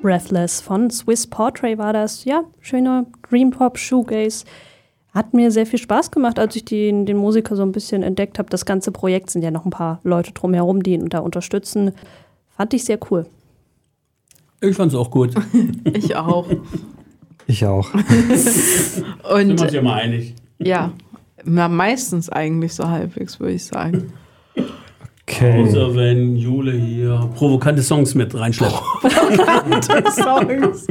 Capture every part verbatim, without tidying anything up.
Breathless von Swiss Portrait war das. Ja, schöner Dream-Pop, Shoegaze. Hat mir sehr viel Spaß gemacht, als ich den, den Musiker so ein bisschen entdeckt habe. Das ganze Projekt sind ja noch ein paar Leute drumherum, die ihn da unterstützen. Fand ich sehr cool. Ich fand's auch gut. Ich auch. Ich auch. Und Sind wir uns ja mal einig. ja, na, meistens eigentlich so halbwegs, würde ich sagen. Okay. Außer wenn Jule hier provokante Songs mit reinschleppt. Provokante Songs.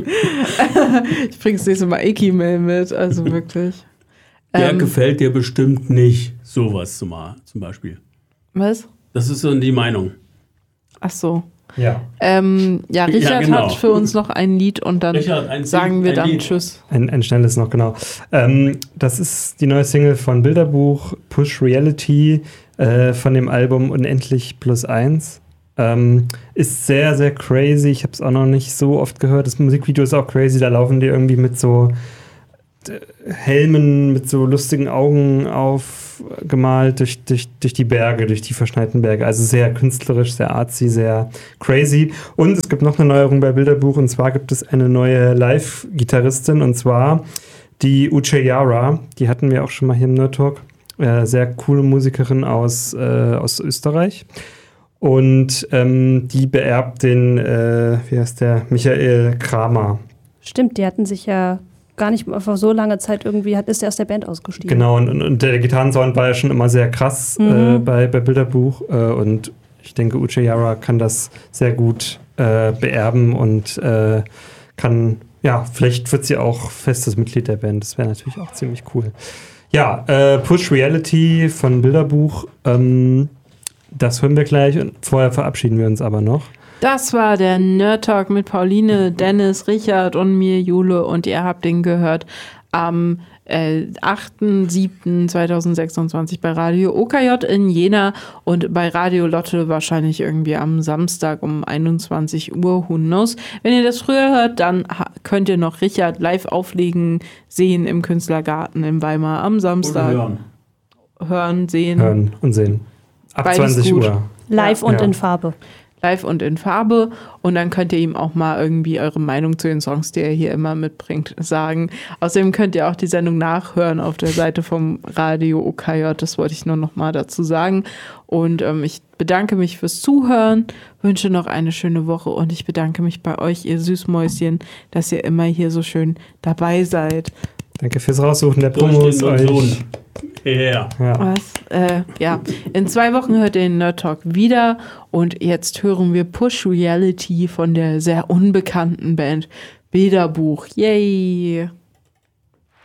Ich bring's nächste Mal Eki-Mail mit, also wirklich. Der Ähm, gefällt dir bestimmt nicht, sowas zum, zum Beispiel. Was? Das ist so die Meinung. Ach so. Ja. Ähm, ja, Richard Ja, genau. hat für uns noch ein Lied und dann Richard, ein sagen Sing- wir ein dann Lied. Tschüss. Ein, ein schnelles noch, genau. Ähm, das ist die neue Single von Bilderbuch, Push Reality, äh, von dem Album Unendlich plus eins. Ähm, ist sehr, sehr crazy. Ich habe es auch noch nicht so oft gehört. Das Musikvideo ist auch crazy. Da laufen die irgendwie mit so äh, Helmen, mit so lustigen Augen aufgemalt durch, durch, durch die Berge, durch die verschneiten Berge. Also sehr künstlerisch, sehr artsy, sehr crazy. Und es gibt noch eine Neuerung bei Bilderbuch. Und zwar gibt es eine neue Live-Gitarristin. Und zwar die Uche Yara. Die hatten wir auch schon mal hier im Nerd Talk. Äh, sehr coole Musikerin aus, äh, aus Österreich. Und ähm, die beerbt den, äh, wie heißt der, Michael Kramer. Stimmt, die hatten sich ja gar nicht vor so langer Zeit irgendwie, hat, ist er aus der Band ausgestiegen. Genau, und, und der Gitarrensound war ja schon immer sehr krass Mhm. äh, bei, bei Bilderbuch. Äh, und ich denke, Uche Yara kann das sehr gut äh, beerben und äh, kann, ja, vielleicht wird sie auch festes Mitglied der Band. Das wäre natürlich auch ziemlich cool. Ja, äh, Push Reality von Bilderbuch, ähm, das hören wir gleich und vorher verabschieden wir uns aber noch. Das war der Nerd Talk mit Pauline, Dennis, Richard und mir, Jule. Und ihr habt den gehört am äh, achter siebter zweitausendsechsundzwanzig bei Radio O K J in Jena und bei Radio Lotte wahrscheinlich irgendwie am Samstag um einundzwanzig Uhr. Who knows? Wenn ihr das früher hört, dann ha- könnt ihr noch Richard live auflegen sehen im Künstlergarten in Weimar am Samstag. Hören. Hören, sehen. Hören und sehen. Ab Beides zwanzig gut. Uhr. Live Ja. und Ja. in Farbe. Live und in Farbe und dann könnt ihr ihm auch mal irgendwie eure Meinung zu den Songs, die er hier immer mitbringt, sagen. Außerdem könnt ihr auch die Sendung nachhören auf der Seite vom Radio O K J, das wollte ich nur noch mal dazu sagen. Und ähm, ich bedanke mich fürs Zuhören, wünsche noch eine schöne Woche und ich bedanke mich bei euch, ihr Süßmäuschen, dass ihr immer hier so schön dabei seid. Danke fürs Raussuchen der Promos. Durchstehen und euch. Sohn. Ja. Ja. Was? Äh, ja, in zwei Wochen hört ihr den Nerd Talk wieder und jetzt hören wir Push Reality von der sehr unbekannten Band Bilderbuch. Yay!